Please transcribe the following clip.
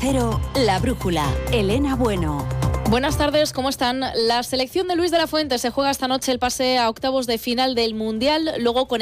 Cero, La Brújula, Elena Bueno. Buenas tardes, ¿cómo están? La selección de Luis de la Fuente se juega esta noche el pase a octavos de final del Mundial, luego con